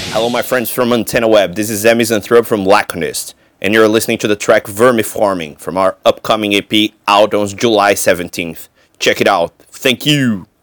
Hello, my friends from Antenna Web. This is Emisanthrope from Laconist, and you're listening to the track Vermiforming from our upcoming EP out on July 17th. Check it out. Thank you.